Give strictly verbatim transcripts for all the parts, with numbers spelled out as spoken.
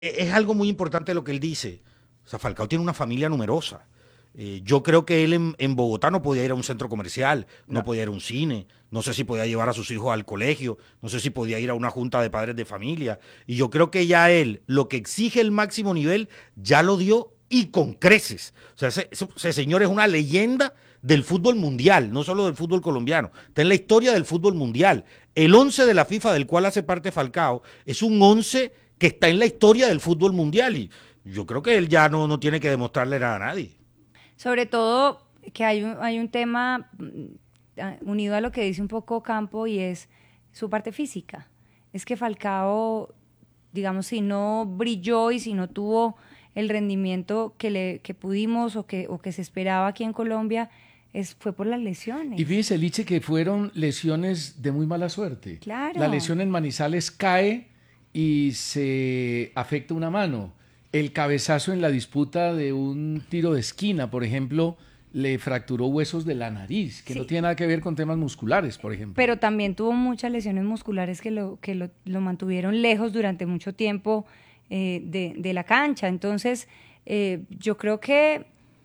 es algo muy importante lo que él dice. O sea, Falcao tiene una familia numerosa. Eh, yo creo que él en, en Bogotá no podía ir a un centro comercial, no No. podía ir a un cine, no sé si podía llevar a sus hijos al colegio, no sé si podía ir a una junta de padres de familia. Y yo creo que ya él, lo que exige el máximo nivel, ya lo dio y con creces. O sea, ese, ese- ese señor es una leyenda del fútbol mundial, no solo del fútbol colombiano. Está en la historia del fútbol mundial. El once de la FIFA, del cual hace parte Falcao, es un once que está en la historia del fútbol mundial. Y yo creo que él ya no, no tiene que demostrarle nada a nadie. Sobre todo que hay un, hay un tema mm, a- unido a lo que dice un poco Campo y es su parte física. Es que Falcao, digamos, si no brilló y si no tuvo el rendimiento que, le, que pudimos o que, o que se esperaba aquí en Colombia, es, fue por las Y lesiones. fíjese, Liche, que fueron lesiones de muy mala suerte. La Claro. lesión en Manizales cae y se afecta una mano. El cabezazo en la disputa de un tiro de esquina, por ejemplo, le fracturó huesos de la nariz, que no Sí, tiene nada que ver con temas musculares, por ejemplo. pero también tuvo muchas lesiones musculares que lo, que lo, lo mantuvieron lejos durante mucho tiempo eh, de, de la cancha. Entonces, eh, yo creo que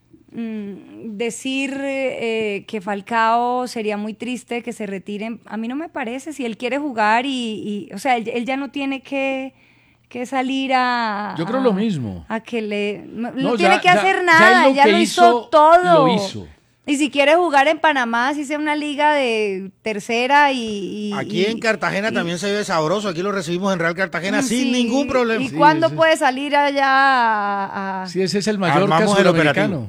mm, decir eh, que Falcao sería muy triste que se retiren, a mí no me parece, si él quiere jugar y, y o sea, él, él ya no tiene que, que salir a, Yo creo lo a, mismo. a que le... No, no No, tiene ya, que ya, hacer ya él nada, lo él ya que lo hizo hizo, lo todo. hizo. Y si quiere jugar en Panamá, si sea una liga de tercera y... y, Aquí en Cartagena y, también se ve sabroso. Aquí lo recibimos en Real Cartagena y sin ningún sí, problema. ¿y Sí, cuándo ese, puede salir allá a, a- sí, ese es el Mallorca Armamos el operativo. sudamericano.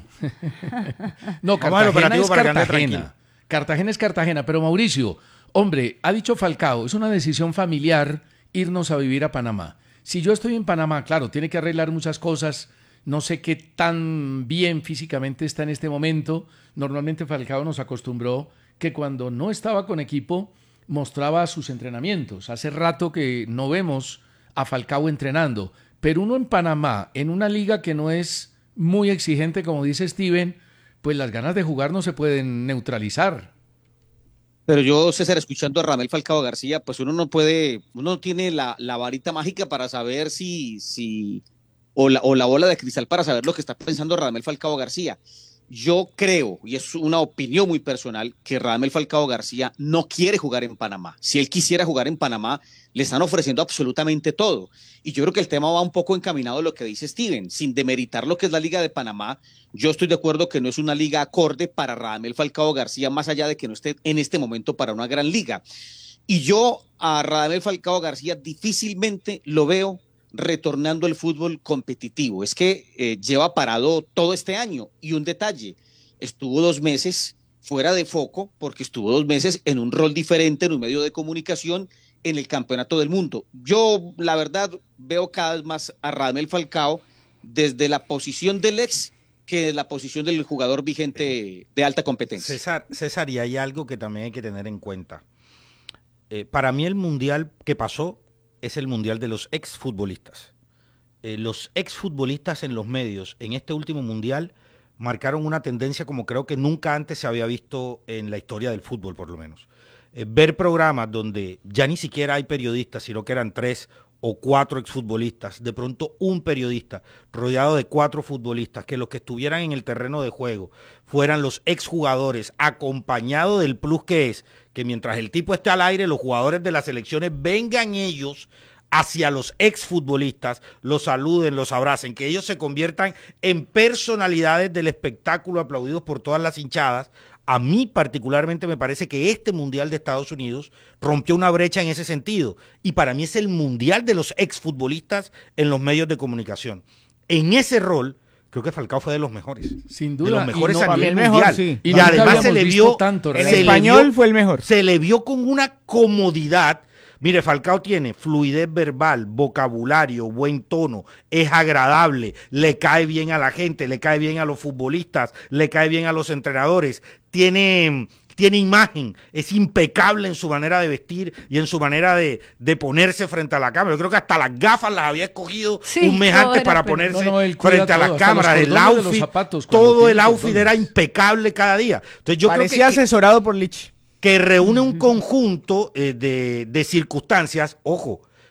No, Vamos al Cartagena operativo es para que ande Cartagena. tranquilo. Cartagena es Cartagena. Pero Mauricio, hombre, ha dicho Falcao, es una decisión familiar irnos a vivir a Panamá. Si yo estoy en Panamá, claro, tiene que arreglar muchas cosas. No sé qué tan bien físicamente está en este momento. Normalmente Falcao nos acostumbró que cuando no estaba con equipo mostraba sus entrenamientos. Hace rato que no vemos a Falcao entrenando. Pero uno en Panamá, en una liga que no es muy exigente, como dice Steven, pues las ganas de jugar no se pueden neutralizar. Pero yo, César, escuchando a Ramel Falcao García, pues uno no puede, uno no tiene la, la varita mágica para saber si, si, o la, o la bola de cristal para saber lo que está pensando Radamel Falcao García. Yo creo, y es una opinión muy personal, que Radamel Falcao García no quiere jugar en Panamá. Si él quisiera jugar en Panamá, le están ofreciendo absolutamente todo. Y yo creo que el tema va un poco encaminado a lo que dice Steven, sin demeritar lo que es la Liga de Panamá. Yo estoy de acuerdo que no es una liga acorde para Radamel Falcao García, más allá de que no esté en este momento para una gran liga. Y yo a Radamel Falcao García difícilmente lo veo retornando al fútbol competitivo. Es que eh, lleva parado todo este año. Y un detalle, estuvo dos meses fuera de foco porque estuvo dos meses en un rol diferente en un medio de comunicación en el Campeonato del Mundo. Yo, la verdad, veo cada vez más a Radamel Falcao desde la posición del ex que la posición del jugador vigente de alta competencia. César, César, y hay algo que también hay que tener en cuenta. Eh, para mí el mundial que pasó es el mundial de los exfutbolistas. Eh, los exfutbolistas en los medios en este último mundial marcaron una tendencia como creo que nunca antes se había visto en la historia del fútbol, por lo menos. Eh, ver programas donde ya ni siquiera hay periodistas, sino que eran tres o cuatro exfutbolistas, de pronto un periodista rodeado de cuatro futbolistas, que los que estuvieran en el terreno de juego fueran los exjugadores, acompañado del plus que es que mientras el tipo esté al aire, los jugadores de las selecciones vengan ellos hacia los exfutbolistas, los saluden, los abracen, que ellos se conviertan en personalidades del espectáculo aplaudidos por todas las hinchadas. A mí particularmente me parece que este Mundial de Estados Unidos rompió una brecha en ese sentido y para mí es el Mundial de los exfutbolistas en los medios de comunicación. En ese rol, creo que Falcao fue de los mejores. Sin De duda. los mejores y no, a nivel el mejor, mundial. sí. Y, Y nunca además se habíamos le visto vio, tanto, En se realmente. le español vio- fue el mejor. se le vio con una comodidad. Mire, Falcao tiene fluidez verbal, vocabulario, buen tono, es agradable, le cae bien a la gente, le cae bien a los futbolistas, le cae bien a los entrenadores, tiene, tiene imagen, es impecable en su manera de vestir y en su manera de, de ponerse frente a la cámara. Yo creo que hasta las gafas las había escogido Sí, un mes todo antes era para pero- ponerse No, no, él cuida frente a todo, las hasta los cámaras, el cordones de los outfit, zapatos, cuando todo tiene el outfit cordones. era impecable cada día. Entonces yo Parecía creo que, que asesorado por Lich. que reúne un conjunto eh, de, de circunstancias. Ojo,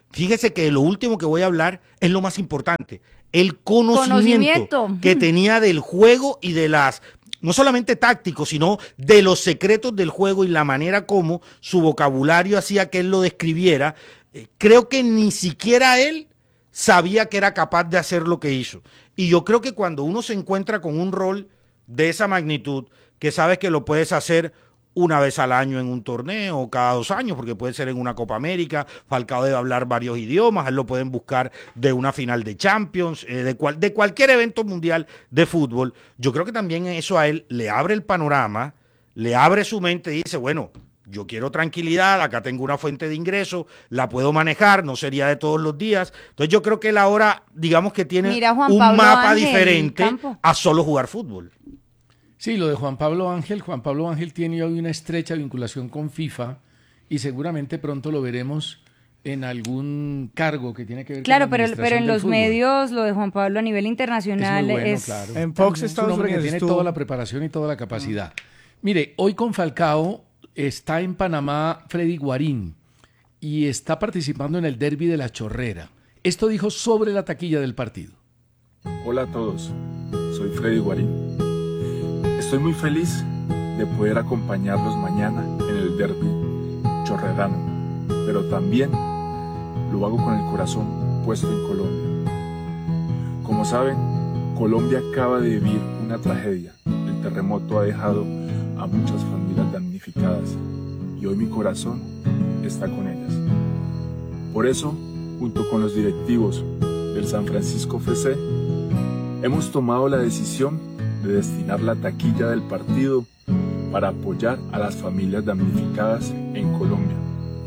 fíjese que lo último que voy a hablar es lo más importante, el conocimiento, conocimiento. que tenía del juego y de las, no solamente tácticos, sino de los secretos del juego y la manera como su vocabulario hacía que él lo describiera. Eh, creo que ni siquiera él sabía que era capaz de hacer lo que hizo. Y yo creo que cuando uno se encuentra con un rol de esa magnitud, que sabes que lo puedes hacer una vez al año en un torneo o cada dos años, porque puede ser en una Copa América, Falcao debe hablar varios idiomas, él lo pueden buscar de una final de Champions, eh, de, cual, de cualquier evento mundial de fútbol. Yo creo que también eso a él le abre el panorama, le abre su mente y dice, bueno, yo quiero tranquilidad, acá tengo una fuente de ingreso, la puedo manejar, no sería de todos los días. Entonces yo creo que él ahora, digamos que tiene Mira, Juan un Pablo mapa Ángel, diferente Campo. a solo jugar fútbol. Sí, lo de Juan Pablo Ángel. Juan Pablo Ángel tiene hoy una estrecha vinculación con FIFA y seguramente pronto lo veremos en algún cargo que tiene que ver claro, con la pero, administración pero en del los fútbol. medios lo de Juan Pablo a nivel internacional es, muy bueno, es claro. En Fox, es un Estados hombre que Unidos tiene estuvo. toda la preparación y toda la capacidad. Mire, hoy con Falcao está en Panamá Freddy Guarín y está participando en el derbi de La Chorrera. Esto dijo sobre la taquilla del partido. Hola a todos, soy Freddy Guarín. Estoy muy feliz de poder acompañarlos mañana en el derbi chorrerano, pero también lo hago con el corazón puesto en Colombia. Como saben, Colombia acaba de vivir una tragedia. El terremoto ha dejado a muchas familias damnificadas y hoy mi corazón está con ellas. Por eso, junto con los directivos del San Francisco F C, hemos tomado la decisión de destinar la taquilla del partido para apoyar a las familias damnificadas en Colombia.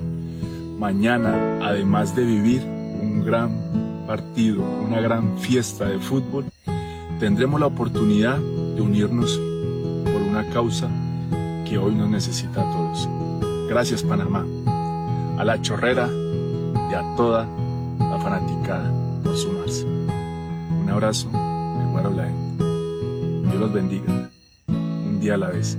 Mañana, además de vivir un gran partido, una gran fiesta de fútbol, tendremos la oportunidad de unirnos por una causa que hoy nos necesita a todos. Gracias, Panamá, a La Chorrera y a toda la fanaticada por sumarse. Un abrazo, el Guaro Laen. Dios los bendiga, un día a la vez.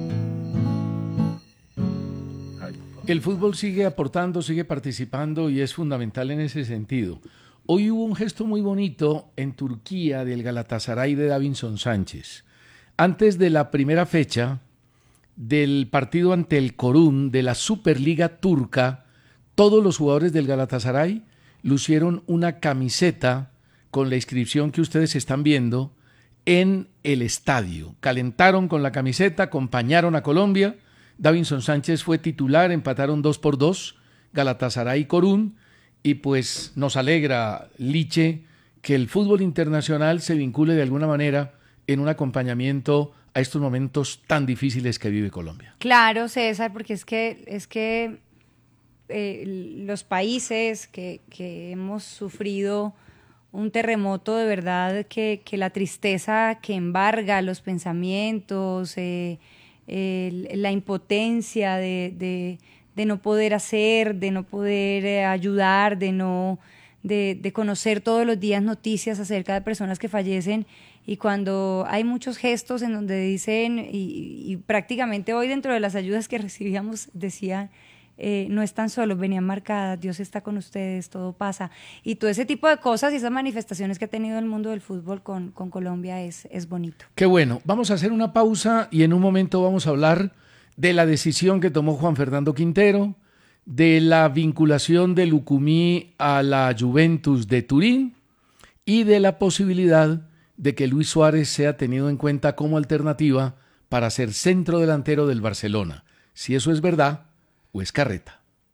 Ay, El fútbol sigue aportando, sigue participando y es fundamental en ese sentido. Hoy hubo un gesto muy bonito en Turquía del Galatasaray de Davinson Sánchez. Antes de la primera fecha del partido ante el Korun de la Superliga Turca, todos los jugadores del Galatasaray lucieron una camiseta con la inscripción que ustedes están viendo en el estadio. Calentaron con la camiseta, acompañaron a Colombia. Davinson Sánchez fue titular, empataron dos por dos, Galatasaray y Korun, y pues nos alegra, Liche, que el fútbol internacional se vincule de alguna manera en un acompañamiento a estos momentos tan difíciles que vive Colombia. Claro, César, porque es que es que eh, los países que, que hemos sufrido un terremoto de verdad, que, que la tristeza que embarga los pensamientos, eh, eh, la impotencia de, de, de no poder hacer, de no poder eh, ayudar, de no de, de conocer todos los días noticias acerca de personas que fallecen, y cuando hay muchos gestos en donde dicen, y, y prácticamente hoy dentro de las ayudas que recibíamos decían, Eh, no están solos, venían marcadas, Dios está con ustedes, todo pasa, y todo ese tipo de cosas y esas manifestaciones que ha tenido el mundo del fútbol con, con Colombia es, es bonito. Qué bueno, vamos a hacer una pausa y en un momento vamos a hablar de la decisión que tomó Juan Fernando Quintero, de la vinculación de Lucumí a la Juventus de Turín y de la posibilidad de que Luis Suárez sea tenido en cuenta como alternativa para ser centro delantero del Barcelona. Si eso es verdad o es carreta.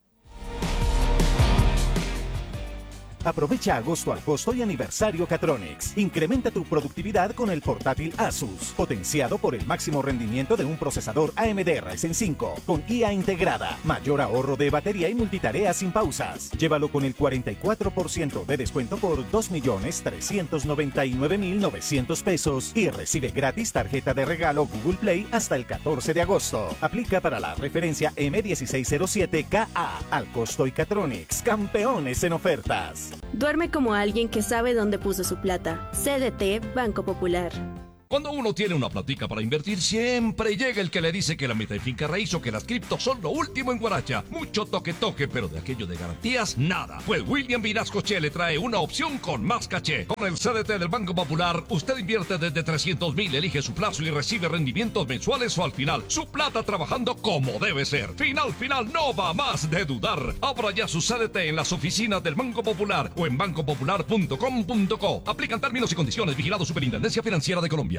Aprovecha agosto al costo y aniversario Catronics. Incrementa tu productividad con el portátil Asus, potenciado por el máximo rendimiento de un procesador A M D Ryzen cinco, con I A integrada, mayor ahorro de batería y multitarea sin pausas. Llévalo con el cuarenta y cuatro por ciento de descuento por dos millones trescientos noventa y nueve mil novecientos pesos y recibe gratis tarjeta de regalo Google Play hasta el catorce de agosto. Aplica para la referencia M dieciséis cero siete K A. Al costo y Catronics, campeones en ofertas. Duerme como alguien que sabe dónde puso su plata. C D T Banco Popular. Cuando uno tiene una platica para invertir, siempre llega el que le dice que la meta de finca raíz o que las criptos son lo último en guaracha. Mucho toque toque, pero de aquello de garantías, nada. Pues William Vinascoche le trae una opción con más caché. Con el C D T del Banco Popular, usted invierte desde trescientos mil, elige su plazo y recibe rendimientos mensuales o al final. Su plata trabajando como debe ser. Final, final, no va más de dudar. Abra ya su C D T en las oficinas del Banco Popular o en banco popular punto com punto co. Aplican términos y condiciones. Vigilado Superintendencia Financiera de Colombia.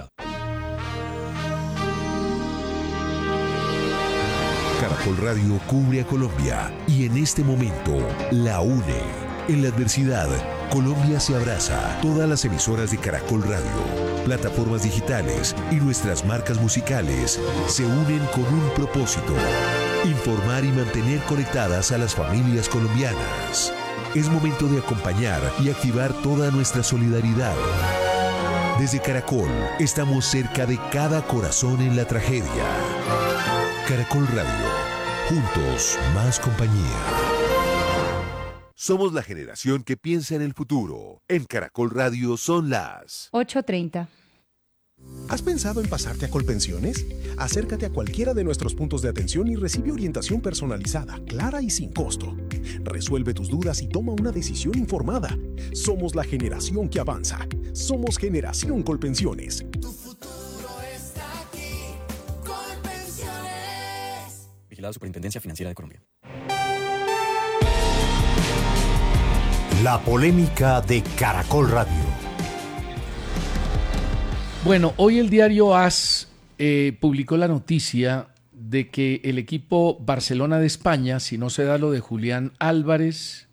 Caracol Radio cubre a Colombia y en este momento la une. En la adversidad, Colombia se abraza. Todas las emisoras de Caracol Radio, plataformas digitales y nuestras marcas musicales se unen con un propósito: informar y mantener conectadas a las familias colombianas. Es momento de acompañar y activar toda nuestra solidaridad. Desde Caracol, estamos cerca de cada corazón en la tragedia. Caracol Radio, juntos, más compañía. Somos la generación que piensa en el futuro. En Caracol Radio son las ocho treinta. ¿Has pensado en pasarte a Colpensiones? Acércate a cualquiera de nuestros puntos de atención y recibe orientación personalizada, clara y sin costo. Resuelve tus dudas y toma una decisión informada. Somos la generación que avanza. Somos Generación Colpensiones. Tu futuro está aquí. Colpensiones. Vigilado Superintendencia Financiera de Colombia. La polémica de Caracol Radio. Bueno, hoy el diario AS eh, publicó la noticia de que el equipo Barcelona de España, si no se da lo de Julián Álvarez,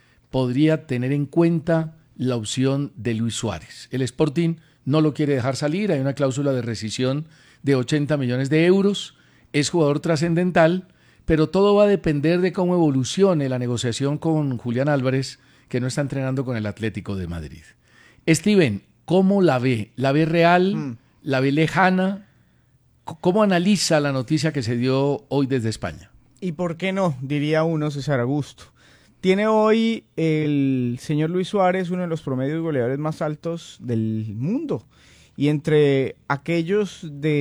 podría tener en cuenta la opción de Luis Suárez. El Sporting no lo quiere dejar salir, hay una cláusula de rescisión de ochenta millones de euros, es jugador trascendental, pero todo va a depender de cómo evolucione la negociación con Julián Álvarez, que no está entrenando con el Atlético de Madrid. Steven, ¿cómo la ve? ¿La ve real? Mm. ¿La ve lejana? ¿Cómo analiza la noticia que se dio hoy desde España? ¿Y por qué no? Diría uno, César Augusto. Tiene hoy el señor Luis Suárez uno de los promedios goleadores más altos del mundo. Y entre aquellos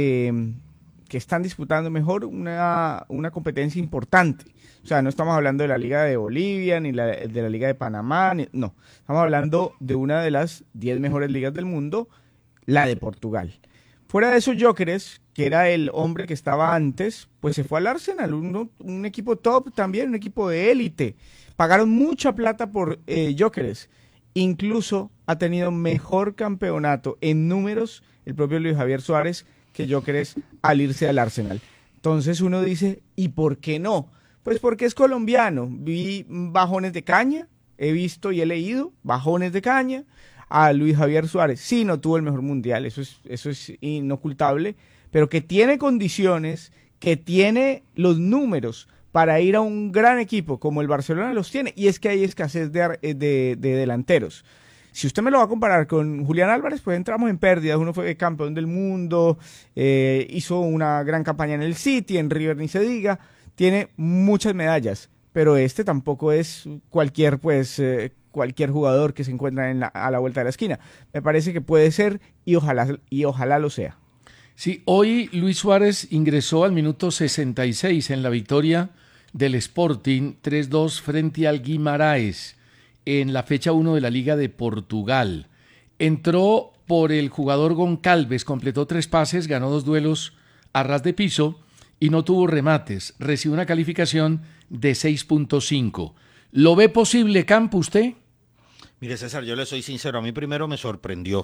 de que están disputando mejor una, una competencia importante. O sea, no estamos hablando de la Liga de Bolivia, ni la, de la Liga de Panamá, ni, no. Estamos hablando de una de las diez mejores ligas del mundo, la de Portugal. Fuera de esos Gyökeres, que era el hombre que estaba antes, pues se fue al Arsenal, un, un equipo top también, un equipo de élite. Pagaron mucha plata por eh, Gyökeres. Incluso ha tenido mejor campeonato en números el propio Luis Javier Suárez que Gyökeres al irse al Arsenal. Entonces uno dice, ¿y por qué no? Pues porque es colombiano. Vi bajones de caña, he visto y he leído bajones de caña. A Luis Javier Suárez sí no tuvo el mejor mundial, eso es, eso es inocultable, pero que tiene condiciones, que tiene los números para ir a un gran equipo como el Barcelona los tiene, y es que hay escasez de, de, de delanteros. Si usted me lo va a comparar con Julián Álvarez, pues entramos en pérdidas. Uno fue campeón del mundo, eh, hizo una gran campaña en el City, en River ni se diga, tiene muchas medallas, pero este tampoco es cualquier, pues, eh, cualquier jugador que se encuentra en la, a la vuelta de la esquina. Me parece que puede ser y ojalá, y ojalá lo sea. Sí, hoy Luis Suárez ingresó al minuto sesenta y seis en la victoria del Sporting tres dos frente al Guimaraes en la fecha uno de la Liga de Portugal. Entró por el jugador Goncalves, completó tres pases, ganó dos duelos a ras de piso y no tuvo remates. Recibió una calificación de seis punto cinco. ¿Lo ve posible, Campo, usted? Mire, César, yo le soy sincero, a mí primero me sorprendió.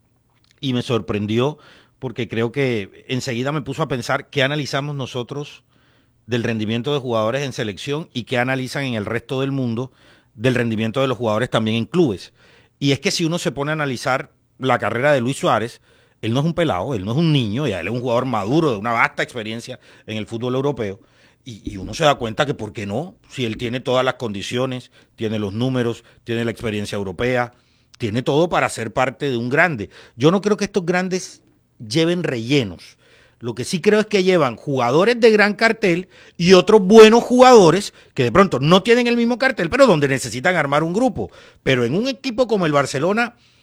Y me sorprendió porque creo que enseguida me puso a pensar qué analizamos nosotros del rendimiento de jugadores en selección y qué analizan en el resto del mundo del rendimiento de los jugadores también en clubes. Y es que si uno se pone a analizar la carrera de Luis Suárez, él no es un pelado, él no es un niño, ya él es un jugador maduro de una vasta experiencia en el fútbol europeo. Y, y uno se da cuenta que ¿por qué no? Si él tiene todas las condiciones, tiene los números, tiene la experiencia europea, tiene todo para ser parte de un grande. Yo no creo que estos grandes lleven rellenos. Lo que sí creo es que llevan jugadores de gran cartel y otros buenos jugadores que de pronto no tienen el mismo cartel, pero donde necesitan armar un grupo. Pero en un equipo como el Barcelona,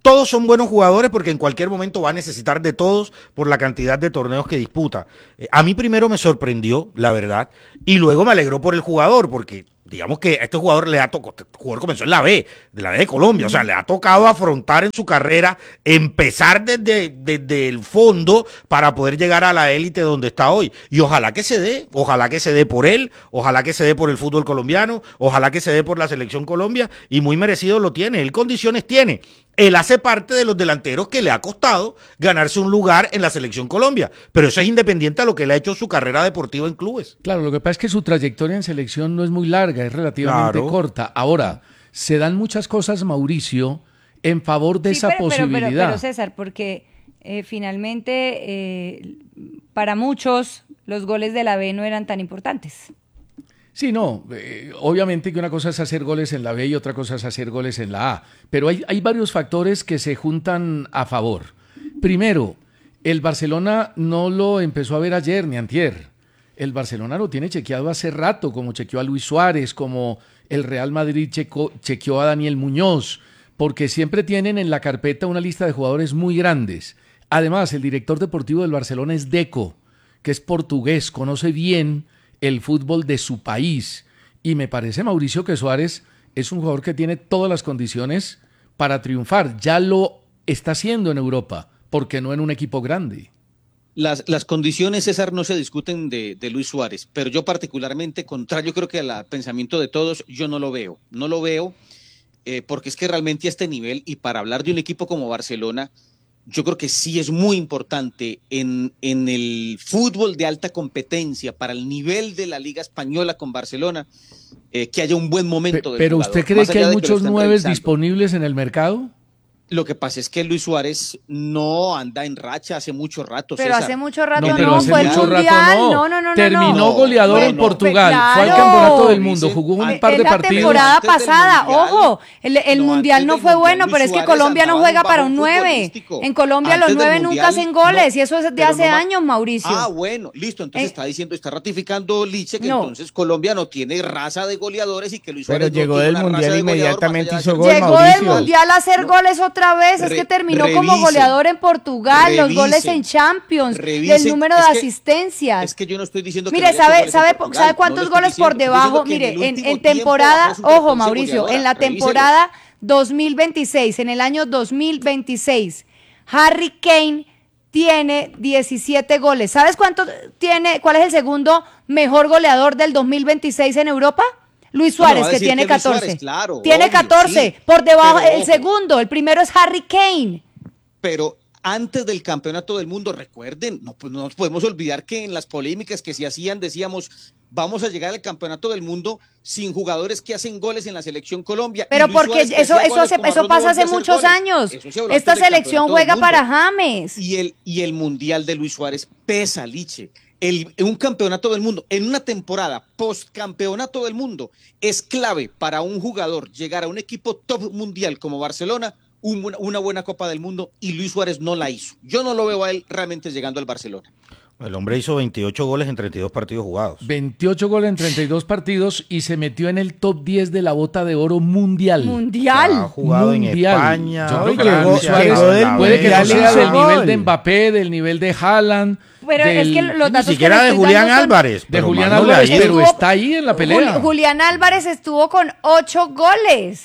Todos son buenos jugadores porque en cualquier momento va a necesitar de todos por la cantidad de torneos que disputa. Eh, a mí primero me sorprendió, la verdad, y luego me alegró por el jugador, porque digamos que a este jugador le ha tocado, este jugador comenzó en la B, de la B de Colombia, o sea, le ha tocado afrontar en su carrera, empezar desde, desde el fondo para poder llegar a la élite donde está hoy. Y ojalá que se dé, ojalá que se dé por él, ojalá que se dé por el fútbol colombiano, ojalá que se dé por la selección Colombia, y muy merecido lo tiene, él condiciones tiene. Él hace parte de los delanteros que le ha costado ganarse un lugar en la selección Colombia, pero eso es independiente a lo que le ha hecho su carrera deportiva en clubes. Claro, lo que pasa es que su trayectoria en selección no es muy larga, es relativamente Claro. corta. Ahora, se dan muchas cosas, Mauricio, en favor de Sí, esa pero, pero- pero- posibilidad. Pero, César, porque eh, finalmente eh, para muchos los goles de la B no eran tan importantes. Sí, no, eh, obviamente que una cosa es hacer goles en la B y otra cosa es hacer goles en la A, pero hay, hay varios factores que se juntan a favor. Primero, el Barcelona no lo empezó a ver ayer ni antier. El Barcelona lo tiene chequeado hace rato, como chequeó a Luis Suárez, como el Real Madrid checo- chequeó a Daniel Muñoz, porque siempre tienen en la carpeta una lista de jugadores muy grandes. Además, el director deportivo del Barcelona es Deco, que es portugués, conoce bien el fútbol de su país. Y me parece, Mauricio, que Suárez es un jugador que tiene todas las condiciones para triunfar. Ya lo está haciendo en Europa, porque no en un equipo grande. Las, las condiciones, César, no se discuten de, de Luis Suárez, pero yo particularmente, contrario creo que al pensamiento de todos, yo no lo veo. No lo veo eh, porque es que realmente a este nivel, y para hablar de un equipo como Barcelona, yo creo que sí es muy importante en, en el fútbol de alta competencia, para el nivel de la Liga Española con Barcelona, eh, que haya un buen momento Pe- del ¿Pero jugador, usted cree más que allá hay de lo muchos estén nueves revisando. disponibles en el mercado? Lo que pasa es que Luis Suárez no anda en racha hace mucho rato, Pero César. hace mucho rato No, no, pero hace fue el mucho rato mundial. no. No, no, no, no, Terminó no. goleador Bueno, en Portugal, claro. fue al campeonato del mundo, Dice, jugó un an- par Es de la partidos. temporada Antes del pasada, Mundial, ojo, el, el no, mundial antes no del fue Mundial, bueno, Luis pero es que Suárez Colombia no andaba en juega un para un bajón nueve. futbolístico. En Colombia Antes los del nueve nunca Mundial, hacen goles, no, y eso es de pero hace no ma- años, Mauricio. Ah, bueno, listo, entonces Eh, está diciendo, está ratificando Liche que no. entonces Colombia no tiene raza de goleadores y que Luis Pero Suárez no llegó tiene del una raza Mundial de goleador más inmediatamente allá de hizo ser- gol, Llegó Mauricio. del mundial a hacer No. goles otra vez, es Re- que terminó como revisen, goleador en Portugal, los goles revisen, en Champions, revisen, el número es de que- asistencias. Es que yo no estoy diciendo que Mire, no haya hecho ¿sabe, goles en sabe, Portugal, ¿sabe no cuántos lo estoy goles por diciendo, estoy debajo? diciendo que Mire, el en, último en tiempo temporada, bajó su ojo frecuencia Mauricio, goleadora, en la revíselo. temporada dos mil veintiséis, en el año dos mil veintiséis, Harry Kane tiene diecisiete goles. ¿Sabes cuánto tiene? ¿Cuál es el segundo mejor goleador del dos mil veintiséis en Europa? Luis No, me Suárez, va a que decir tiene que Luis catorce. Suárez, claro, tiene obvio, catorce. sí. Por debajo, Pero, el ojo. segundo, el primero es Harry Kane. Pero antes del campeonato del mundo, recuerden, no, pues no nos podemos olvidar que en las polémicas que se hacían decíamos, vamos a llegar al campeonato del mundo sin jugadores que hacen goles en la selección Colombia. Pero Y Luis porque Suárez, que eso, hacía eso, goles hace- como eso arroz, no pasa volvió hace a hacer muchos goles. años. Eso se habló Esta antes del selección campeonato del juega para mundo. James. Y el, y el mundial de Luis Suárez pesa, Liche. El, un campeonato del mundo, en una temporada post-campeonato del mundo, es clave para un jugador llegar a un equipo top mundial como Barcelona, un- una buena Copa del Mundo, y Luis Suárez no la hizo. Yo no lo veo a él realmente llegando al Barcelona. El hombre hizo veintiocho goles en treinta y dos partidos jugados. veintiocho goles en treinta y dos partidos y se metió en el top diez de la bota de oro mundial. Mundial. Ha jugado en Mundial. España, Yo creo que Francia, Luis Suárez llegó del puede que no Mundial y sea hizo del nivel gol. de Mbappé, del nivel de Haaland, Pero es del- que los Ni datos que siquiera le de estoy Julián dando son- Álvarez. de pero Julián mal no le ha Álvarez, ido. pero Estuvo- está ahí en la pelea. Jul- Julián Álvarez estuvo con ocho goles.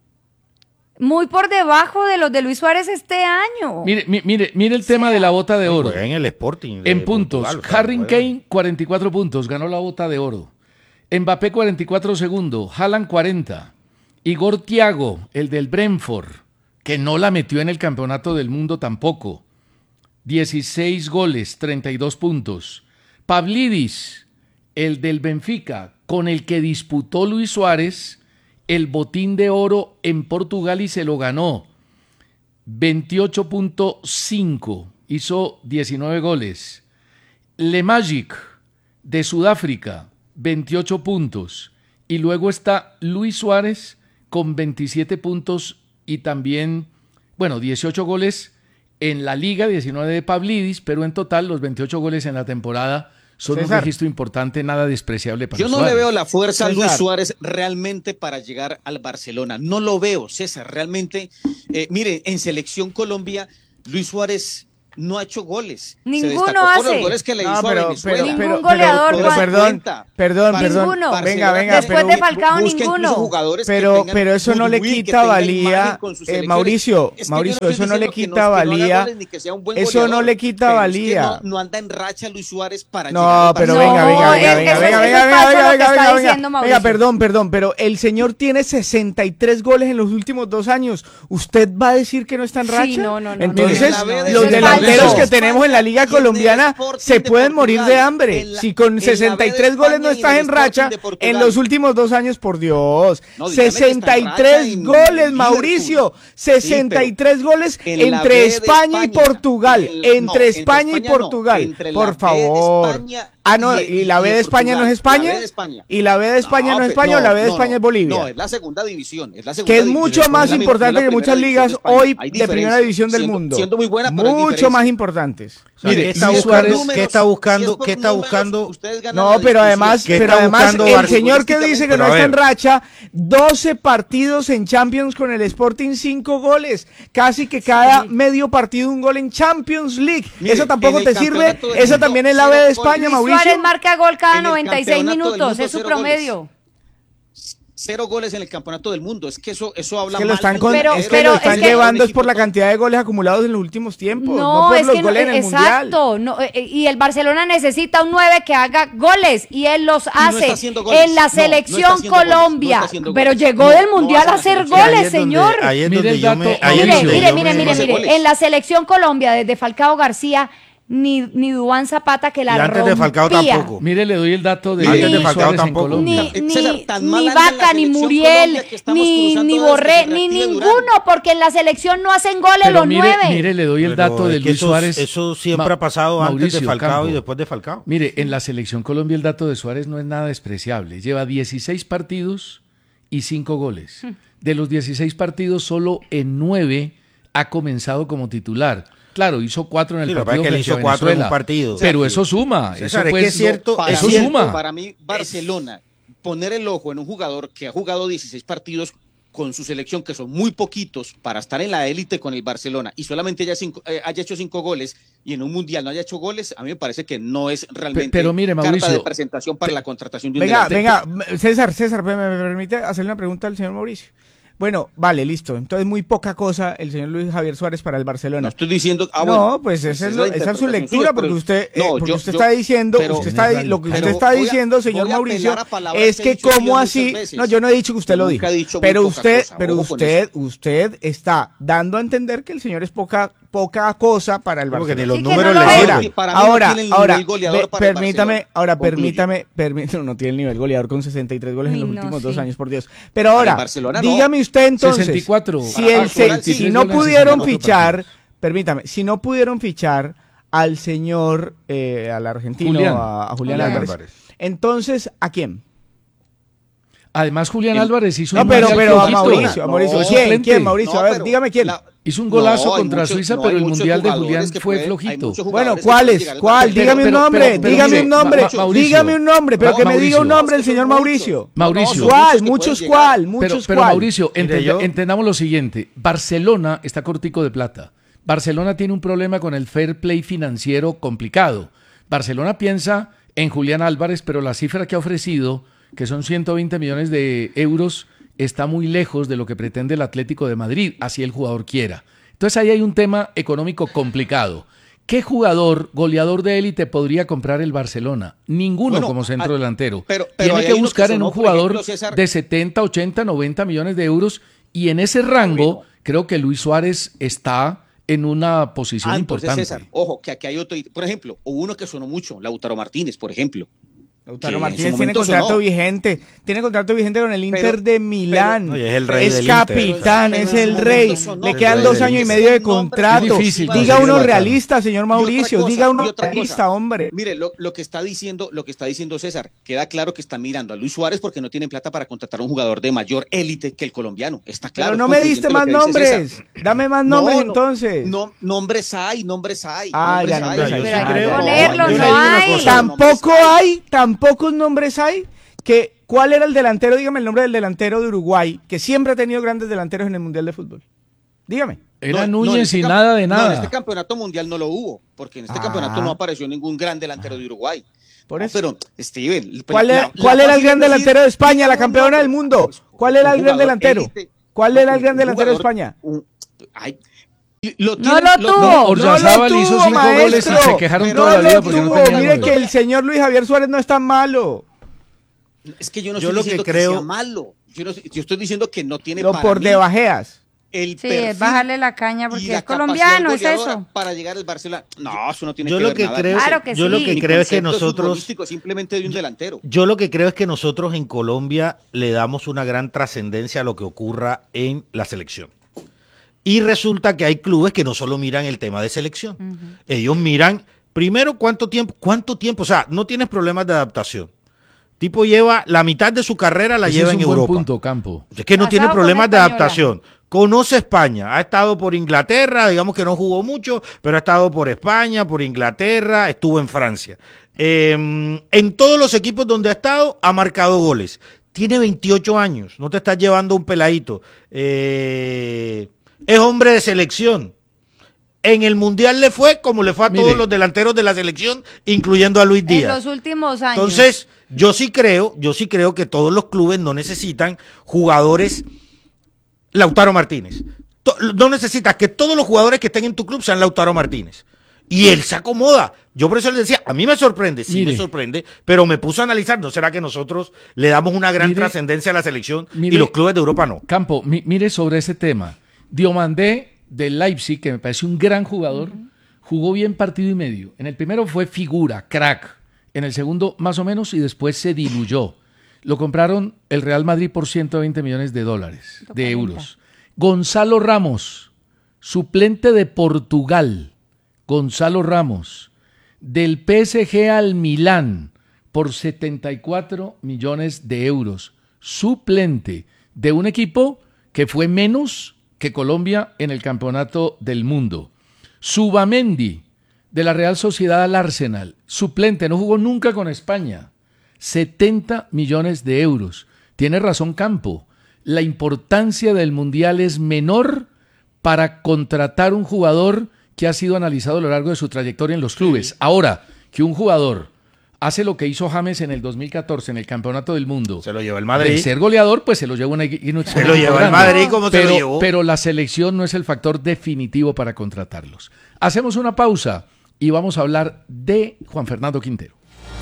Muy por debajo de los de Luis Suárez este año. Mire, mi- mire, mire el tema de la bota de oro. Juega en el Sporting. de En puntos, Portugal, o sea, Harry juega. Kane, cuarenta y cuatro puntos, ganó la bota de oro. Mbappé, cuarenta y cuatro segundo. Haaland, cuarenta. Igor Thiago, el del Brentford, que no la metió en el campeonato del mundo tampoco. dieciséis goles, treinta y dos puntos. Pavlidis, el del Benfica, con el que disputó Luis Suárez el botín de oro en Portugal y se lo ganó. veintiocho punto cinco, hizo diecinueve goles. Le Magic, de Sudáfrica, veintiocho puntos. Y luego está Luis Suárez con veintisiete puntos y también, bueno, dieciocho goles en la liga, diecinueve de Pavlidis, pero en total los veintiocho goles en la temporada son César. un registro importante, nada despreciable para Yo no Suárez. le veo la fuerza a Luis César. Suárez realmente para llegar al Barcelona. No lo veo, César, realmente. Eh, mire, en Selección Colombia, Luis Suárez no ha hecho goles. Ninguno Se destacó por hace. los goles que le No, hizo a pero, Venezuela. pero, Ningún pero, goleador, pero, Juan. perdón, Cuenta. perdón, perdón. Ninguno. Venga, venga, Después pero, de Falcao, busca incluso ninguno. jugadores que pero, tengan pero eso no le goodwill, que quita tengan valía, imagen con sus eh, selecciones. Mauricio, Es que yo Mauricio, estoy eso no le diciendo que quita no- que no haga valía, goles ni que sea un buen eso no goleador, le quita pero es que valía. no, no anda en racha Luis Suárez para llegar No, al pero Barcelona. venga, venga, No, venga, es- venga, eso- venga, eso es venga, falso venga, lo que venga, está venga, diciendo venga, Mauricio. venga, perdón, perdón, pero el señor tiene sesenta y tres goles en los últimos dos años. ¿Usted va a decir que no está en Sí, racha? no, no, no, Entonces, no, no, no, no, los eso es delanteros falso. que tenemos en la Liga Y en el Colombiana Sporting se de pueden morir Portugal, de hambre. en la- Si con en la sesenta y B de tres goles no España y en estás el en racha, Sporting de Portugal. en los últimos dos años, por Dios. No, dígame que está en sesenta y racha tres en goles, Liverpool. Mauricio. sesenta y tres goles en la entre B de España y España, Portugal. en el- Entre no, entre España y España no, Portugal. entre la Por B de favor. España Ah, no, y- ¿y la y B de España no es Portugal. España? La B de España. ¿Y la B de España no es pe- España o la B de no, España no, es Bolivia? No, es la segunda división. Es la segunda Que es división. mucho Es más la mi- importante es la que muchas primera división ligas de España. hoy Hay de diferencia. primera división del Siendo- mundo. Siendo muy buena, pero hay Mucho diferencia. más importantes. O sea, Mire, ¿qué está Luis buscando? Suárez- ¿Qué está buscando? Si es por ¿Qué está números, buscando? ustedes ganan No, la pero discusión. además, ¿Qué pero está además buscando el Bar- señor que dice que Pero no a está en ver. racha, doce partidos en Champions con el Sporting, cinco goles. Casi que cada medio partido un gol en Champions League. Mire, ¿Eso tampoco en el te sirve? campeonato del ¿Eso mundo, también es la B cero de España, goles. Mauricio? Suárez marca gol cada En el noventa y seis campeonato del minutos, mundo, es su cero promedio. Cero goles en el campeonato del mundo. Es que eso, eso habla Es que lo mal están, del con- Pero- es que pero lo es están que- llevando es equipo por la todo- cantidad de goles acumulados en los últimos tiempos, no, No, por es los que no, goles en el Mundial. exacto, no, eh, y el Barcelona necesita un nueve que haga goles y él los no está hace haciendo goles. en la No, no está selección haciendo goles, no Colombia, está haciendo pero goles. llegó No, del no Mundial hace a la hacer selección. Ahí goles, es donde- señor. Ahí es Mire donde el yo dato, me... ahí es Mauricio. Mire, donde mire, yo mire, me- mire, hace mire, goles. en la selección Colombia desde Falcao García ni ni Duván Zapata que la Y antes de Falcao rompía. tampoco. Mire, le doy el dato de Antes de Luis Falcao Suárez en tampoco. Colombia. Ni, César, ni, tan mal ni anda en la Vaca, ni selección Muriel, Colombia que estamos ni, cruzando ni desde que Borré, se ni reactive ninguno, Durán. porque en la selección no hacen goles Pero los mire, nueve. mire, le doy el Pero dato de es que Luis eso, Suárez. eso siempre Ma- ha pasado antes de Mauricio Falcao Campo. y después de Falcao. Mire, en la selección Colombia el dato de Suárez no es nada despreciable. Lleva dieciséis partidos y cinco goles. De los dieciséis partidos, solo en nueve ha comenzado como titular. Claro, hizo cuatro en el Sí, lo que pasa partido es que él frente a hizo cuatro en un Venezuela, partido. Pero Sí. eso suma. César, eso es que pues, es cierto- Para eso mí, suma. Para mí, Barcelona, poner el ojo en un jugador que ha jugado dieciséis partidos con su selección, que son muy poquitos para estar en la élite con el Barcelona, y solamente haya, cinco, eh, haya hecho cinco goles y en un mundial no haya hecho goles, a mí me parece que no es realmente pero mire, carta Mauricio, de presentación para la contratación de un Venga, delantero. venga, César, César, ¿me, me permite hacerle una pregunta al señor Mauricio? Bueno, vale, listo. Entonces, muy poca cosa el señor Luis Javier Suárez para el Barcelona. No estoy diciendo. Ah, no, bueno, pues esa es, la lo- esa es su interpretación lectura, suya, porque pero- usted, eh, no, porque yo- usted yo- está diciendo, pero- usted está, di- lo que usted pero está voy a- diciendo, señor voy a Mauricio, apelar a palabras es que he que dicho yo cómo muchas así, veces. no, yo no he dicho que usted lo Nunca dijo, he dicho muy pero poca usted, cosa, pero ojo con usted, usted está dando a entender que el señor es poca, poca cosa para el Porque Barcelona. ni los Sí, que números no lo le es. sirven. Sí, para mí no ahora, tiene el ahora, nivel goleador ve- para el permítame, Barcelona. ahora Concluyo. permítame, permítame, no tiene el nivel goleador con sesenta y tres goles en Uy, los no, últimos dos sí. años, por Dios. Pero ahora, el Barcelona no. dígame usted entonces, sesenta y cuatro. si, Para el, Barcelona, se- sí, si no goles en pudieron sesenta y cuatro fichar, partidos. permítame, si no pudieron fichar al señor, eh, al argentino, Julián. a, a Julián, Julián Álvarez, Álvarez. entonces, ¿a quién? Además, Julián El- Álvarez hizo No, un pero, mundial pero a flojito. Mauricio, a Mauricio, Fue ¿quién? suplente. ¿Quién, Mauricio? No, a ver, pero dígame quién. la- Hizo un golazo No, hay contra muchos- Suiza, no, pero hay el muchos mundial de jugadores Julián que fue pueden- hay flojito. muchos Bueno, jugadores que ¿cuál pueden es? llegar al ¿Cuál? Barcelona. Dígame un Pero- nombre, pero- pero dígame mire, un nombre, Ma- Mauricio. dígame un nombre, pero Ma- que me diga un Mauricio. nombre el Es que señor son Mauricio. muchos. Mauricio. No, son ¿Cuál? muchos que Muchos pueden llegar. cuál, Pero, muchos pero cuál. Mauricio, Mire, entenda- yo- entendamos lo siguiente. Barcelona está cortico de plata. Barcelona tiene un problema con el fair play financiero complicado. Barcelona piensa en Julián Álvarez, pero la cifra que ha ofrecido, que son ciento veinte millones de euros, está muy lejos de lo que pretende el Atlético de Madrid, así el jugador quiera. Entonces ahí hay un tema económico complicado. ¿Qué jugador goleador de élite podría comprar el Barcelona? Ninguno Bueno, como centro ah, delantero. pero- pero Tiene ahí que hay uno buscar que en sonó, un por jugador ejemplo, César. de setenta, ochenta, noventa millones de euros y en ese rango creo que Luis Suárez está en una posición Ah, entonces, importante. César, ojo, que aquí hay otro. Por ejemplo, hubo uno que sonó mucho, Lautaro Martínez, por ejemplo. Lautaro Sí, Martínez en su tiene momento contrato sonó. vigente, tiene contrato vigente con el Inter Pero- de Milán. pero- Oye, es el rey es del capitán, Inter. es Pero en el su rey. momento sonó. Le El quedan rey dos del años y Inter. medio de Es un nombre contrato. difícil Diga conseguir uno Lautaro. realista, señor Mauricio. cosa, Diga uno y otra cosa. realista, hombre. Mire, lo, lo que está diciendo, lo que está diciendo César, queda claro que está mirando a Luis Suárez porque no tienen plata para contratar a un jugador de mayor élite que el colombiano. Está claro. Pero no es me concluyente diste lo más que dice nombres. César. Dame más No, nombres no, entonces. No, nombres hay, nombres hay. Ah, nombres ya, hay. nombres hay. Pero hay Ah, que ya. ponerlos, yo le no digo una hay. cosa. Tampoco hay, tampoco nombres hay. Que, ¿cuál era el delantero? Dígame el nombre del delantero de Uruguay, que siempre ha tenido grandes delanteros en el Mundial de Fútbol. Dígame. Era No, no, en Núñez este y camp- nada de No, nada. en este campeonato mundial no lo hubo, porque en este Ah. campeonato no apareció ningún gran delantero de Uruguay. Por No, eso. pero, Steven, ¿Cuál la- era, la- cuál la era el fácil gran es decir, delantero de España, la no, campeona no, del mundo? pues, ¿Cuál un era el gran jugador delantero? élite, ¿Cuál no, era el un- gran un delantero de jugador- España? un- ay, lo No tienen- lo tuvo. Oryazábal No lo hizo tuvo, cinco goles y maestro. se quejaron No toda la vida lo porque no tuvo. tenían Mire goles. que el señor Luis Javier Suárez no es tan malo. Es que yo no Yo estoy lo que diciendo que, creo- sea malo. Yo, no- yo estoy diciendo que no tiene Lo para por mí debajeas. el Sí, perfil es bajarle la caña y porque la es colombiano, es capacidad goleadora eso. para llegar al Barcelona. No, eso no tiene Yo que lo ver que nada. creo, Claro que yo sí. lo que Mi creo es que concepto nosotros, futbolístico es simplemente de un delantero. yo lo que creo es que nosotros en Colombia le damos una gran trascendencia a lo que ocurra en la selección. Y resulta que hay clubes que no solo miran el tema de selección. Ellos miran, primero, cuánto tiempo, cuánto tiempo, o sea, no tienes problemas de adaptación. Tipo lleva la mitad de su carrera la Ese lleva es en un buen Europa. punto, Campo. Es que no Casado tiene con problemas de española. adaptación. Conoce España, ha estado por Inglaterra, digamos que no jugó mucho, pero ha estado por España, por Inglaterra, estuvo en Francia. Eh, en todos los equipos donde ha estado, ha marcado goles. Tiene veintiocho años, no te estás llevando un peladito. Eh, es hombre de selección. En el Mundial le fue como le fue a Mire. todos los delanteros de la selección, incluyendo a Luis En Díaz. los últimos años. Entonces, yo sí creo, yo sí creo que todos los clubes no necesitan jugadores Lautaro Martínez. To- No necesitas que todos los jugadores que estén en tu club sean Lautaro Martínez. Y él se acomoda. Yo por eso le decía, a mí me sorprende, sí Mire. me sorprende, pero me puso a analizar, ¿no será que nosotros le damos una gran Mire. trascendencia a la selección Mire. y los clubes de Europa no? Campo, mi- mire sobre ese tema. Diomandé del Leipzig, que me parece un gran jugador, jugó bien partido y medio. En el primero fue figura, crack. En el segundo, más o menos, y después se diluyó. Lo compraron el Real Madrid por ciento veinte millones de dólares, de euros. Gonzalo Ramos, suplente de Portugal. Gonzalo Ramos, del P S G al Milán, por setenta y cuatro millones de euros. Suplente de un equipo que fue menos que Colombia en el campeonato del mundo. Subamendi, de la Real Sociedad al Arsenal, suplente, no jugó nunca con España. setenta millones de euros. Tiene razón Campo, la importancia del Mundial es menor para contratar un jugador que ha sido analizado a lo largo de su trayectoria en los clubes. Ahora, que un jugador hace lo que hizo James en el dos mil catorce en el Campeonato del Mundo. Se lo lleva el De Madrid. ser goleador, pues se lo lleva una, una Se lo lleva el grande. Madrid como se pero, lo llevó. Pero la selección no es el factor definitivo para contratarlos. Hacemos una pausa y vamos a hablar de Juan Fernando Quintero.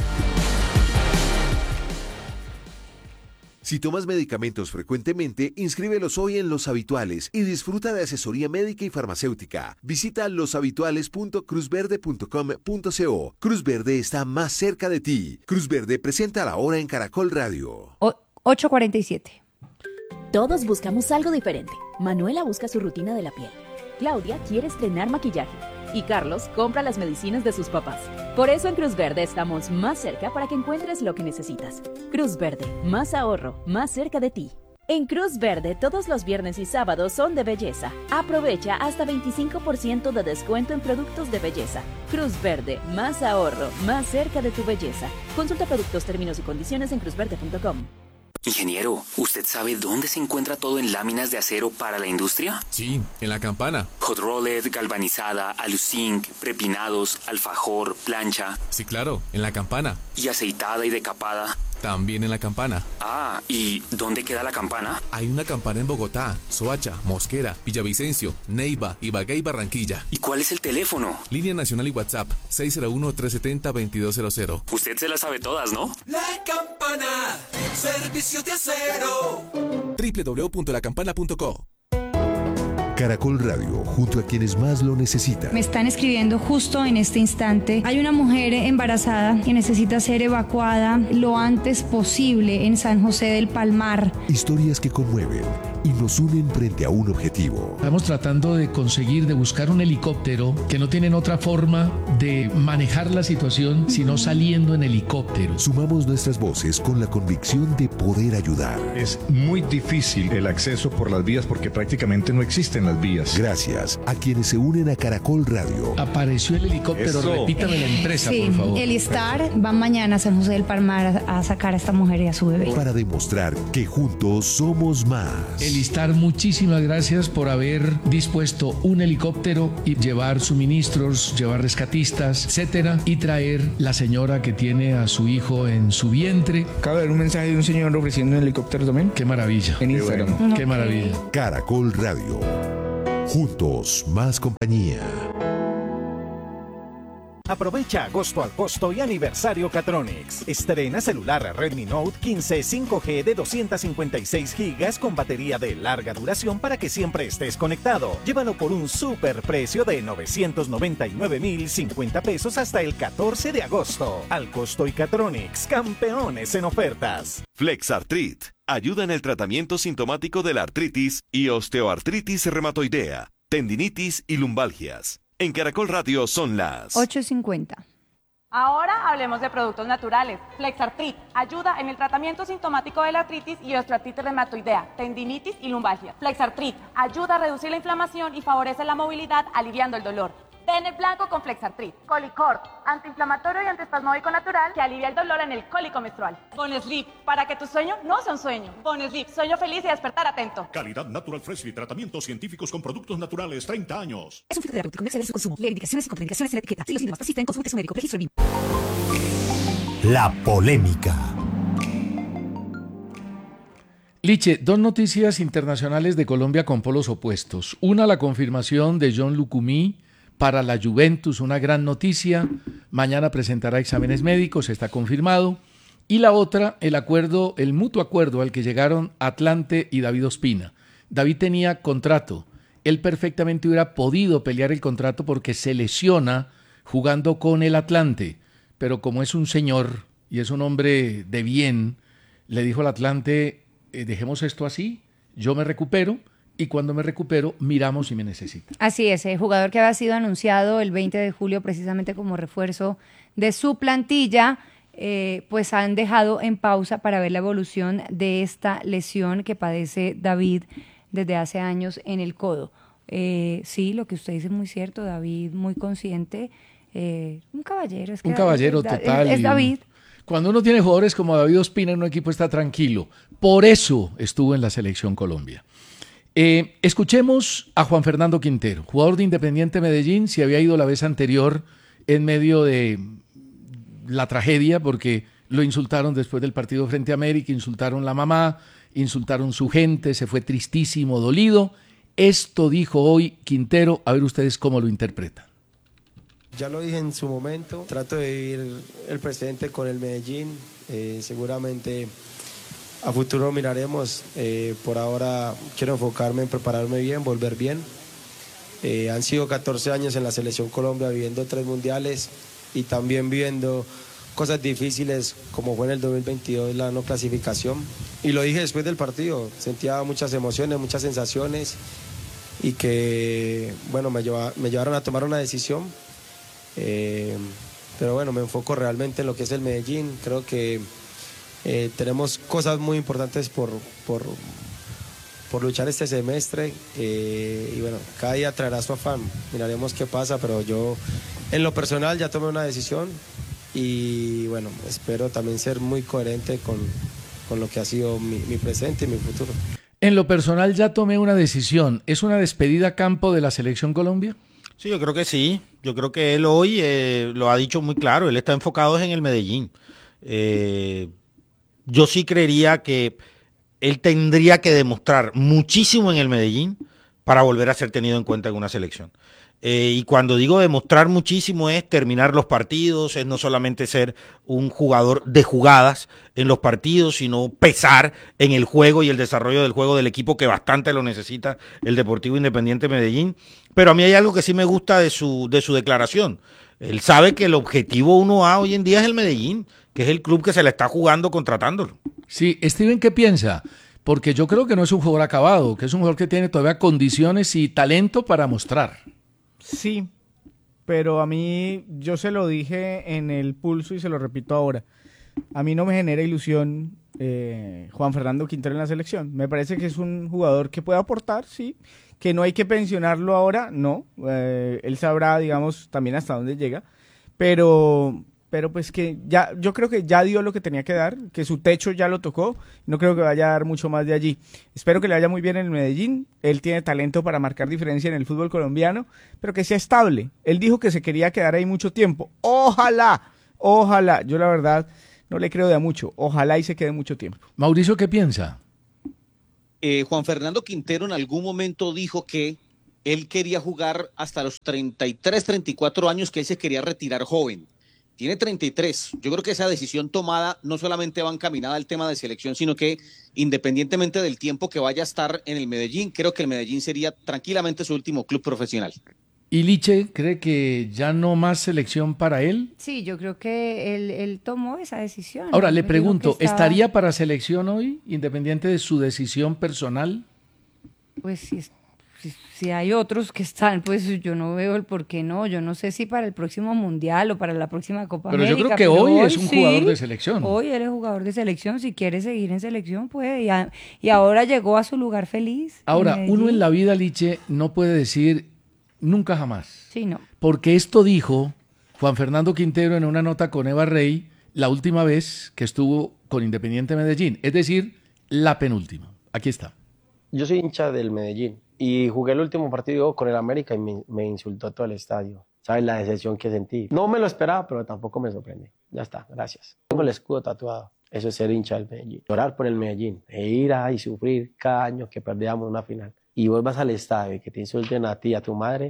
Si tomas medicamentos frecuentemente, inscríbelos hoy en Los Habituales y disfruta de asesoría médica y farmacéutica. Visita los habituales punto cruz verde punto com punto co. Cruz Verde está más cerca de ti. Cruz Verde presenta la hora en Caracol Radio. O- ocho cuarenta y siete. Todos buscamos algo diferente. Manuela busca su rutina de la piel. Claudia quiere estrenar maquillaje. Y Carlos compra las medicinas de sus papás. Por eso en Cruz Verde estamos más cerca para que encuentres lo que necesitas. Cruz Verde, más ahorro, más cerca de ti. En Cruz Verde todos los viernes y sábados son de belleza. Aprovecha hasta veinticinco por ciento de descuento en productos de belleza. Cruz Verde, más ahorro, más cerca de tu belleza. Consulta productos, términos y condiciones en cruz verde punto com. Ingeniero, ¿usted sabe dónde se encuentra todo en láminas de acero para la industria? Sí, en la campana. Hot rolled, galvanizada, aluzinc, prepinados, alfajor, plancha. Sí, claro, en la campana. Y aceitada y decapada. También en la campana. Ah, ¿y dónde queda la campana? Hay una campana en Bogotá, Soacha, Mosquera, Villavicencio, Neiva, Ibagué y Barranquilla. ¿Y cuál es el teléfono? Línea nacional y WhatsApp seis cero uno, tres siete cero, veintidós cero cero. Usted se las sabe todas, ¿no? La Campana, servicio de acero. doble u doble u doble u punto la campana punto co. Caracol Radio, junto a quienes más lo necesitan. Me están escribiendo justo en este instante. Hay una mujer embarazada que necesita ser evacuada lo antes posible en San José del Palmar. Historias que conmueven y nos unen frente a un objetivo. Estamos tratando de conseguir, de buscar un helicóptero que no tienen otra forma de manejar la situación sino saliendo en helicóptero. Sumamos nuestras voces con la convicción de poder ayudar. Es muy difícil el acceso por las vías porque prácticamente no existen las vías. Gracias a quienes se unen a Caracol Radio. Apareció el helicóptero, Eso. Repítame la empresa, Sí, por favor. el Star va mañana a San José del Palmar a, a sacar a esta mujer y a su bebé. Para demostrar que juntos somos más. Elistar, muchísimas gracias por haber dispuesto un helicóptero y llevar suministros, llevar rescatistas, etcétera, y traer la señora que tiene a su hijo en su vientre. Acabo de ver un mensaje de un señor ofreciendo un helicóptero también. Qué maravilla. En Instagram. Qué, qué maravilla. Caracol Radio. Juntos, más compañía. Aprovecha agosto al costo y aniversario Catronics. Estrena celular Redmi Note quince cinco G de doscientos cincuenta y seis gigas con batería de larga duración para que siempre estés conectado. Llévalo por un super precio de novecientos noventa y nueve mil cincuenta pesos hasta el catorce de agosto. Al costo y Catronics, campeones en ofertas. Flexartrit ayuda en el tratamiento sintomático de la artritis y osteoartritis reumatoidea, tendinitis y lumbalgias. En Caracol Radio son las ocho cincuenta. Ahora hablemos de productos naturales. Flexartrit ayuda en el tratamiento sintomático de la artritis y osteoartritis reumatoidea, tendinitis y lumbalgia. Flexartrit ayuda a reducir la inflamación y favorece la movilidad, aliviando el dolor. Ten el blanco con Flexartrit. Colicort, antiinflamatorio y antiespasmódico natural que alivia el dolor en el cólico menstrual. Bonesleep, para que tu sueño no sea un sueño. Bonesleep, sueño feliz y despertar atento. Calidad Natural Freshly, tratamientos científicos con productos naturales, treinta años. Es un fitoterapéutico, no excede su consumo. Lee indicaciones y contraindicaciones en la etiqueta. Si los síntomas persisten, consulte a su médico. Registro B I M. La polémica. Liche, dos noticias internacionales de Colombia con polos opuestos. Una, la confirmación de John Lucumí para la Juventus, una gran noticia. Mañana presentará exámenes médicos, está confirmado. Y la otra, el acuerdo, el mutuo acuerdo al que llegaron Atlante y David Ospina. David tenía contrato. Él perfectamente hubiera podido pelear el contrato porque se lesiona jugando con el Atlante. Pero como es un señor y es un hombre de bien, le dijo al Atlante, eh, dejemos esto así, yo me recupero. Y cuando me recupero, miramos si me necesita. Así es, el jugador que había sido anunciado el veinte de julio precisamente como refuerzo de su plantilla, eh, pues han dejado en pausa para ver la evolución de esta lesión que padece David desde hace años en el codo. Eh, sí, lo que usted dice es muy cierto, David muy consciente, eh, un caballero. Es que un caballero es, total. Es, es David. Cuando uno tiene jugadores como David Ospina en un equipo está tranquilo. Por eso estuvo en la Selección Colombia. Eh, escuchemos a Juan Fernando Quintero, jugador de Independiente Medellín, se había ido la vez anterior en medio de la tragedia porque lo insultaron después del partido frente a América, insultaron la mamá, insultaron su gente, se fue tristísimo, dolido. Esto dijo hoy Quintero, a ver ustedes cómo lo interpretan. Ya lo dije en su momento, trato de vivir el presente con el Medellín, eh, seguramente a futuro miraremos, eh, por ahora quiero enfocarme en prepararme bien, volver bien. Eh, han sido catorce años en la Selección Colombia viviendo tres mundiales y también viviendo cosas difíciles como fue en el dos mil veintidós la no clasificación. Y lo dije después del partido, sentía muchas emociones, muchas sensaciones y que bueno, me, lleva, me llevaron a tomar una decisión. Eh, pero bueno, me enfoco realmente en lo que es el Medellín, creo que Eh, tenemos cosas muy importantes por, por, por luchar este semestre eh, y bueno, cada día traerá su afán, miraremos qué pasa, pero yo en lo personal ya tomé una decisión y bueno, espero también ser muy coherente con, con lo que ha sido mi, mi presente y mi futuro. En lo personal ya tomé una decisión, ¿es una despedida a campo de la Selección Colombia? Sí, yo creo que sí, yo creo que él hoy eh, lo ha dicho muy claro, él está enfocado en el Medellín. Eh, Yo sí creería que él tendría que demostrar muchísimo en el Medellín para volver a ser tenido en cuenta en una selección. Eh, y cuando digo demostrar muchísimo es terminar los partidos, es no solamente ser un jugador de jugadas en los partidos, sino pesar en el juego y el desarrollo del juego del equipo, que bastante lo necesita el Deportivo Independiente Medellín. Pero a mí hay algo que sí me gusta de su, de su declaración. Él sabe que el objetivo uno A hoy en día es el Medellín, que es el club que se le está jugando contratándolo. Sí, Steven, ¿qué piensa? Porque yo creo que no es un jugador acabado, que es un jugador que tiene todavía condiciones y talento para mostrar. Sí, pero a mí, yo se lo dije en el pulso y se lo repito ahora, a mí no me genera ilusión eh, Juan Fernando Quintero en la selección. Me parece que es un jugador que puede aportar, sí, que no hay que pensionarlo ahora, no, eh, él sabrá, digamos, también hasta dónde llega, pero... pero pues que ya, yo creo que ya dio lo que tenía que dar, que su techo ya lo tocó, no creo que vaya a dar mucho más de allí. Espero que le vaya muy bien en el Medellín, él tiene talento para marcar diferencia en el fútbol colombiano, pero que sea estable. Él dijo que se quería quedar ahí mucho tiempo, ojalá, ojalá, yo la verdad no le creo de a mucho, ojalá y se quede mucho tiempo. Mauricio, ¿qué piensa? Eh, Juan Fernando Quintero en algún momento dijo que él quería jugar hasta los treinta y tres, treinta y cuatro años, que él se quería retirar joven. Tiene treinta y tres. Yo creo que esa decisión tomada no solamente va encaminada al tema de selección, sino que independientemente del tiempo que vaya a estar en el Medellín, creo que el Medellín sería tranquilamente su último club profesional. ¿Y Liche cree que ya no más selección para él? Sí, yo creo que él, él tomó esa decisión. Ahora, le Dijo pregunto, que estaba- ¿estaría para selección hoy, independiente de su decisión personal? Pues si, si, si hay otros que están, pues yo no veo el por qué no. Yo no sé si para el próximo Mundial o para la próxima Copa Pero yo América. creo que hoy es un sí, jugador de selección. Hoy él es jugador de selección. Si quiere seguir en selección, puede. Y, a- y ahora llegó a su lugar feliz. Ahora, en Medellín. uno en la vida, Liche, no puede decir nunca jamás. Sí, no. Porque esto dijo Juan Fernando Quintero en una nota con Eva Rey la última vez que estuvo con Independiente Medellín, es decir, la penúltima. Aquí está. Yo soy hincha del Medellín y jugué el último partido con el América y me, me insultó todo el estadio. ¿Sabes la decepción que sentí? No me lo esperaba, pero tampoco me sorprende. Ya está, gracias. Tengo el escudo tatuado. Eso es ser hincha del Medellín. Llorar por el Medellín e ir a y sufrir cada año que perdíamos una final. Y vos vas al estadio y que te insulten a ti y a tu madre,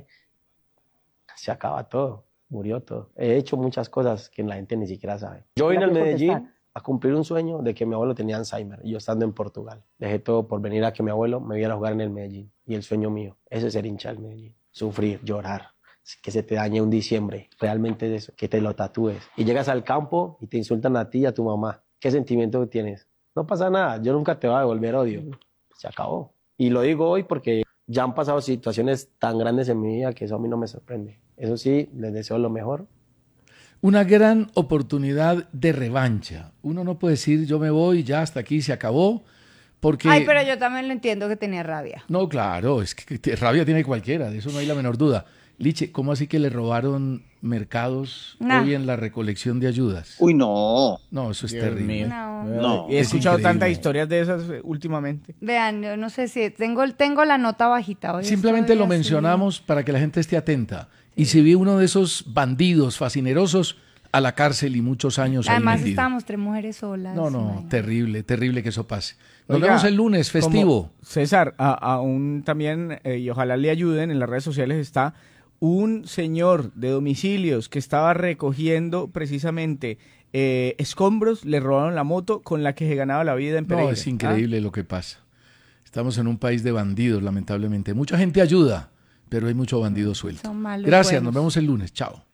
se acaba todo, murió todo. He hecho muchas cosas que la gente ni siquiera sabe. Yo vine al Medellín a cumplir un sueño de que mi abuelo tenía Alzheimer y yo estando en Portugal. Dejé todo por venir a que mi abuelo me viera jugar en el Medellín. Y el sueño mío, eso es ser hincha del Medellín. Sufrir, llorar, que se te dañe un diciembre. Realmente es eso, que te lo tatúes. Y llegas al campo y te insultan a ti y a tu mamá. ¿Qué sentimiento tienes? No pasa nada, yo nunca te voy a devolver odio. Se acabó. Y lo digo hoy porque ya han pasado situaciones tan grandes en mi vida que eso a mí no me sorprende. Eso sí, les deseo lo mejor. Una gran oportunidad de revancha. Uno no puede decir yo me voy, ya hasta aquí se acabó, porque... Ay, pero yo también lo entiendo que tenía rabia. No, claro, es que t- rabia tiene cualquiera, de eso no hay la menor duda. Liche, ¿cómo así que le robaron mercados Nah. hoy en la recolección de ayudas? Uy, no. No, eso es Dios terrible. mío. No. No, he es escuchado increíble. tantas historias de esas eh, últimamente. Vean, yo no sé si tengo, tengo la nota bajita. Hoy Simplemente estoy lo así. mencionamos para que la gente esté atenta. Y si vi uno de esos bandidos fascinerosos, a la cárcel y muchos años ahí Además metido. estábamos tres mujeres solas. No, no, imagínate. terrible, terrible que eso pase. Nos Oiga, vemos el lunes, festivo. como César, a- aún también, eh, y ojalá le ayuden, en las redes sociales está un señor de domicilios que estaba recogiendo precisamente eh, escombros, le robaron la moto con la que se ganaba la vida en Pereira. No, es increíble lo que pasa. Estamos en un país de bandidos, lamentablemente. Mucha gente ayuda, pero hay mucho bandido suelto. Son malos Gracias, buenos. nos vemos el lunes. Chao.